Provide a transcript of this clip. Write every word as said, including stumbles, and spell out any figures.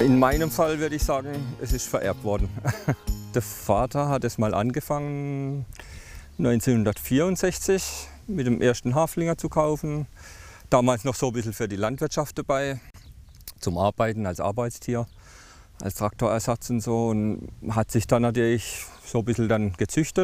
In meinem Fall würde ich sagen, es ist vererbt worden. Der Vater hat es mal angefangen, neunzehnhundertvierundsechzig mit dem ersten Haflinger zu kaufen. Damals noch so ein bisschen für die Landwirtschaft dabei, zum Arbeiten als Arbeitstier, als Traktorersatz und so. Und hat sich dann natürlich so ein bisschen dann gezüchtet.